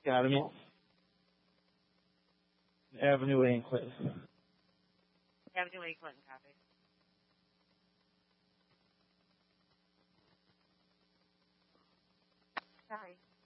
Academy Avenue A in Clinton. Avenue A, Clinton, copy. Sorry.